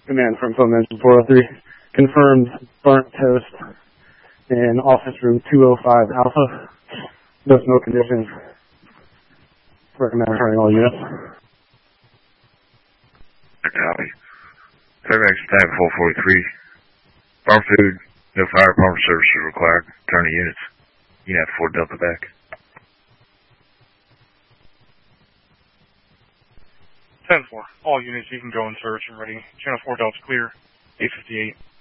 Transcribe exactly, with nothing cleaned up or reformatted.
Command from phone mention four oh three. Confirmed burnt toast in office room two oh five Alpha. No smoke conditions. Recommend returning all units. Copy. Fairbanks Tank four forty-three. Farm food, no fire department services required. Turn the units. Unit four Delta back. ten four. All units, you can go in search and ready. Channel four Delta clear. eight fifty-eight.